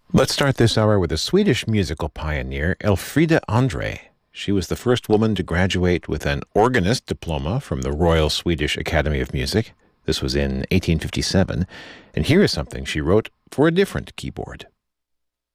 Let's start this hour with a Swedish musical pioneer, Elfrida Andre. She was the first woman to graduate with an organist diploma from the Royal Swedish Academy of Music. This was in 1857. And here is something she wrote for a different keyboard.